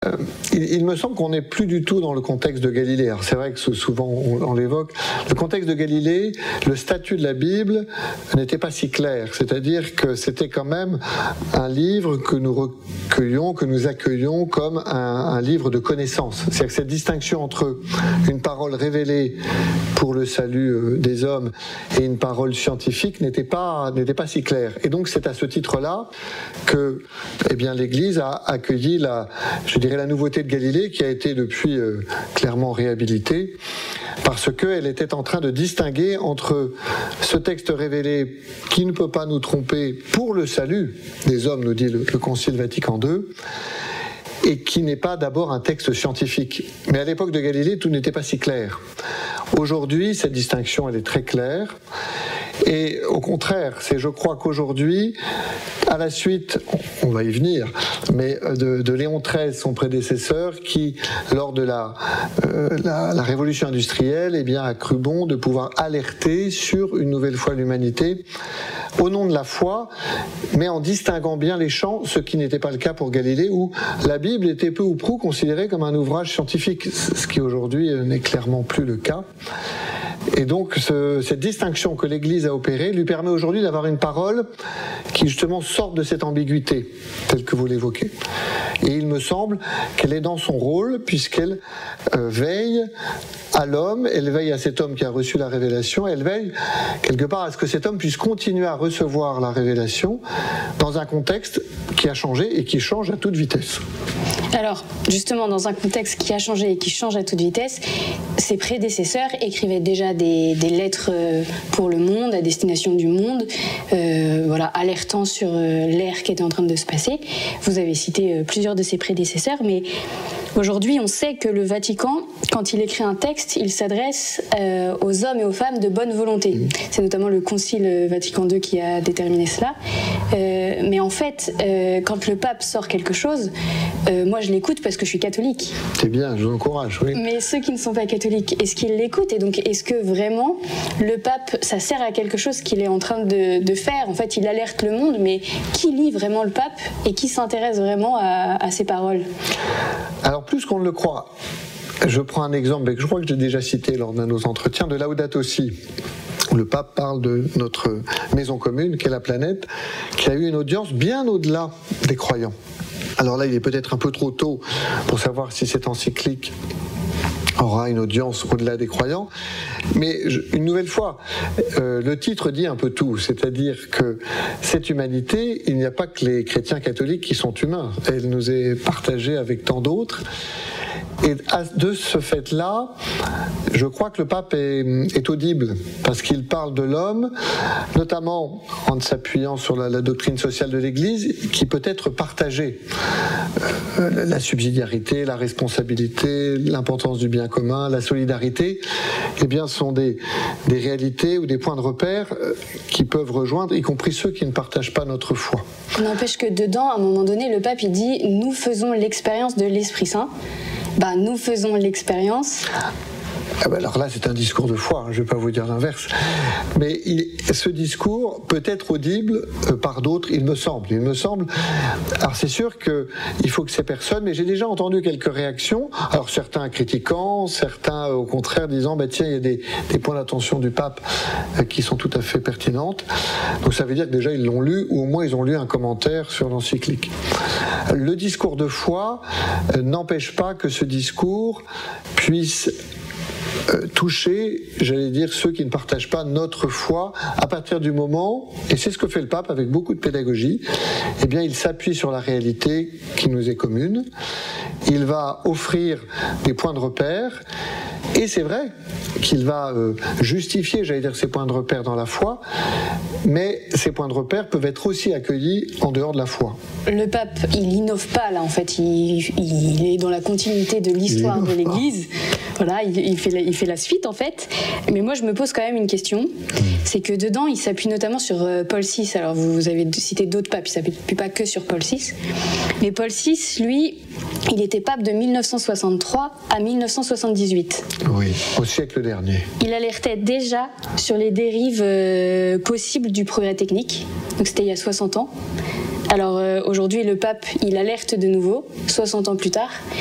Il me semble qu'on n'est plus du tout dans le contexte de Galilée. Alors c'est vrai que souvent on l'évoque. Le contexte de Galilée, le statut de la Bible n'était pas si clair. C'est-à-dire que c'était quand même un livre que nous recueillons, que nous accueillons comme un livre de connaissance. C'est-à-dire que cette distinction entre une parole révélée pour le salut des hommes et une parole scientifique n'était pas si claire. Et donc c'est à ce titre-là que l'Église a accueilli la nouveauté de Galilée, qui a été depuis clairement réhabilitée, parce qu'elle était en train de distinguer entre ce texte révélé qui ne peut pas nous tromper pour le salut des hommes, nous dit le Concile Vatican II, et qui n'est pas d'abord un texte scientifique. Mais à l'époque de Galilée, tout n'était pas si clair. Aujourd'hui, cette distinction, elle est très claire. Et au contraire, je crois qu'aujourd'hui, à la suite, on va y venir, mais de Léon XIII, son prédécesseur, qui, lors de la révolution industrielle, a cru bon de pouvoir alerter sur une nouvelle fois l'humanité au nom de la foi, mais en distinguant bien les champs, ce qui n'était pas le cas pour Galilée, où la Bible était peu ou prou considérée comme un ouvrage scientifique, ce qui aujourd'hui n'est clairement plus le cas. Et donc cette distinction que l'Église a opérée lui permet aujourd'hui d'avoir une parole qui justement sort de cette ambiguïté, telle que vous l'évoquez. Et il me semble qu'elle est dans son rôle, puisqu'elle veille à l'homme, elle veille à cet homme qui a reçu la révélation, elle veille quelque part à ce que cet homme puisse continuer à recevoir la révélation dans un contexte qui a changé et qui change à toute vitesse. Alors, justement, dans un contexte qui a changé et qui change à toute vitesse, ses prédécesseurs écrivaient déjà des lettres pour le monde, à destination du monde, alertant sur l'ère qui était en train de se passer. Vous avez cité plusieurs de ses prédécesseurs, mais aujourd'hui, on sait que le Vatican, quand il écrit un texte, il s'adresse aux hommes et aux femmes de bonne volonté. C'est notamment le Concile Vatican II qui a déterminé cela. Mais en fait, quand le pape sort quelque chose, moi je l'écoute parce que je suis catholique. C'est bien, je vous encourage, oui. Mais ceux qui ne sont pas catholiques, est-ce qu'ils l'écoutent? Et donc, est-ce que vraiment le pape, ça sert à quelque chose qu'il est en train de faire? En fait, il alerte le monde, mais qui lit vraiment le pape et qui s'intéresse vraiment à ses paroles? Alors, plus qu'on ne le croit, je prends un exemple que je crois que j'ai déjà cité lors d'un de nos entretiens, de Laudato Si. Le pape parle de notre maison commune, qui est la planète, qui a eu une audience bien au-delà des croyants. Alors là, il est peut-être un peu trop tôt pour savoir si cette encyclique aura une audience au-delà des croyants, mais une nouvelle fois, le titre dit un peu tout, c'est-à-dire que cette humanité, il n'y a pas que les chrétiens catholiques qui sont humains, elle nous est partagée avec tant d'autres. Et de ce fait-là, je crois que le pape est audible, parce qu'il parle de l'homme, notamment en s'appuyant sur la doctrine sociale de l'Église, qui peut être partagée. La subsidiarité, la responsabilité, l'importance du bien commun, la solidarité, sont des réalités ou des points de repère qui peuvent rejoindre, y compris ceux qui ne partagent pas notre foi. N'empêche que dedans, à un moment donné, le pape il dit « Nous faisons l'expérience de l'Esprit Saint ». Nous faisons l'expérience. Alors là, c'est un discours de foi, je ne vais pas vous dire l'inverse. Mais ce discours peut être audible par d'autres, il me semble. Alors c'est sûr qu'il faut que ces personnes, mais j'ai déjà entendu quelques réactions, alors certains critiquant, certains au contraire disant, tiens, il y a des points d'attention du pape qui sont tout à fait pertinentes. Donc ça veut dire que déjà ils l'ont lu, ou au moins ils ont lu un commentaire sur l'encyclique. Le discours de foi n'empêche pas que ce discours puisse toucher, ceux qui ne partagent pas notre foi, à partir du moment, et c'est ce que fait le pape avec beaucoup de pédagogie, il s'appuie sur la réalité qui nous est commune, il va offrir des points de repère, et c'est vrai qu'il va justifier, ces points de repère dans la foi, mais ces points de repère peuvent être aussi accueillis en dehors de la foi. Le pape, il n'innove pas là, en fait, il est dans la continuité de l'histoire de l'Église. Voilà, il fait la suite en fait. Mais moi, je me pose quand même une question, c'est que dedans, il s'appuie notamment sur Paul VI. Alors, vous avez cité d'autres papes, il ne s'appuie pas que sur Paul VI. Mais Paul VI, lui, il était pape de 1963 à 1978. Oui, au siècle dernier. Il alertait déjà sur les dérives possibles du progrès technique. Donc, c'était il y a 60 ans. Alors aujourd'hui, le pape, il alerte de nouveau, 60 ans plus tard.